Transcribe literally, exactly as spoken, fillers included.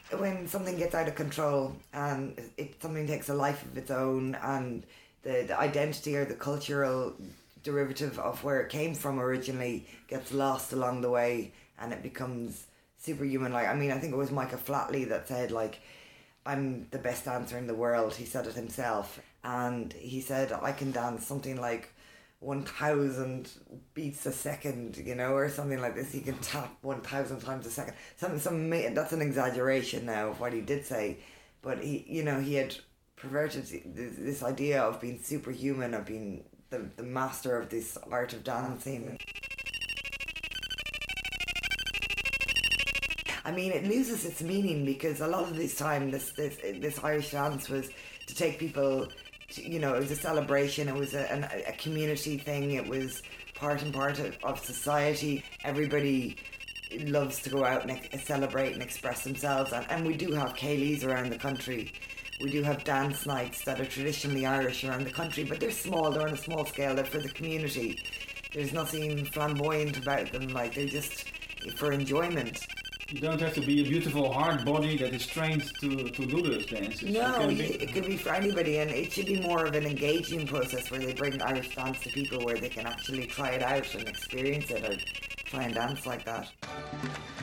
when something gets out of control and it something takes a life of its own, and the, the identity or the cultural derivative of where it came from originally gets lost along the way, and it becomes superhuman. Like, I mean, I think it was Michael Flatley that said, like, I'm the best dancer in the world. He said it himself, and he said, I can dance something like one thousand beats a second, you know, or something like this. He can tap one thousand times a second. Some, some, that's an exaggeration now of what he did say, but he, you know, he had perverted this idea of being superhuman, of being the, the master of this art of dancing. I mean, it loses its meaning because a lot of this time, this this this Irish dance was to take people to, you know, it was a celebration, it was a, an, a community thing, it was part and part of, of society. Everybody loves to go out and ex- celebrate and express themselves, and, and we do have Céilís around the country. We do have dance nights that are traditionally Irish around the country, but they're small, they're on a small scale, they're for the community. There's nothing flamboyant about them, like they're just for enjoyment. You don't have to be a beautiful hard body that is trained to, to do those dances. No, it, be... it could be for anybody, and it should be more of an engaging process where they bring Irish dance to people where they can actually try it out and experience it or try and dance like that.